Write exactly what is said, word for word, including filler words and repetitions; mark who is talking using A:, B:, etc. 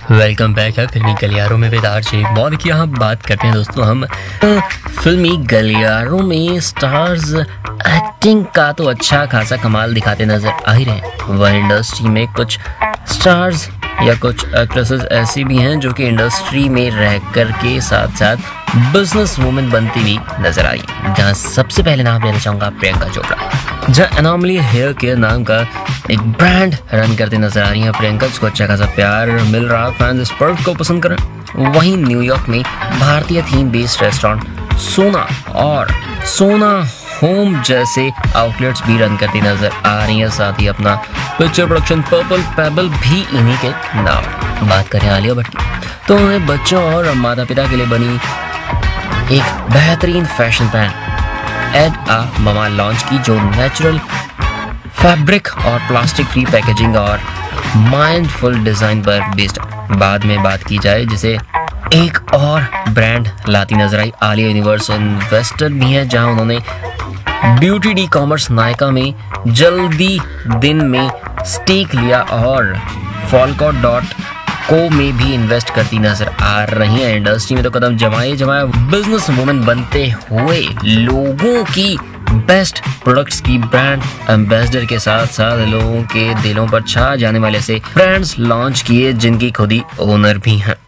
A: Welcome back है फिल्मी गलियारों में विदार जी मौत की यहाँ बात करते हैं दोस्तों हम फिल्मी गलियारों में स्टार्स एक्टिंग का तो अच्छा खासा कमाल दिखाते नजर आ ही रहे। वह इंडस्ट्री में कुछ स्टार्स या कुछ एक्ट्रेसेस ऐसी भी हैं जो कि इंडस्ट्री में रह कर के साथ साथ बिजनेस वूमेन बनती हुई नजर आई। जहाँ सबसे पहले नाम लेना चाहूँगा प्रियंका चोपड़ा, जहाँ एनॉमली हेयर केयर नाम का एक ब्रांड रन करते नजर आ रही है। प्रियंका को अच्छा खासा प्यार मिल रहा, फैंस इस प्रोडक्ट को पसंद कर रहे। वहीं न्यूयॉर्क में भारतीय थीम बेस्ड रेस्टोरेंट सोना और सोना होम जैसे आउटलेट्स भी रन करती नजर आ रही है। साथ ही अपना पिक्चर प्रोडक्शन पर्पल पेबल भी इन्हीं के नाम। बात करें आलिया भट्ट की तो उन्हें बच्चों और माता पिता के लिए बनी एक बेहतरीन fashion brand add a mama launch की, जो नेचुरल फैब्रिक और प्लास्टिक फ्री पैकेजिंग और माइंडफुल डिजाइन पर बेस्ड। बाद में बात की जाए जिसे एक और ब्रांड लाती नजर आई। आलिया यूनिवर्स इन्वेस्टर भी है, जहां उन्होंने ब्यूटी डी कॉमर्स नायका में जल्दी दिन में स्टेक लिया और फॉलकॉट डॉट को में भी इन्वेस्ट करती नजर आ रही है। इंडस्ट्री में तो कदम जमाए जमाए बिजनेस वुमेन बनते हुए लोगों की बेस्ट प्रोडक्ट्स की ब्रांड एम्बेसडर के साथ साथ लोगों के दिलों पर छा जाने वाले से ब्रांड्स लॉन्च किए, जिनकी खुद ही ओनर भी हैं।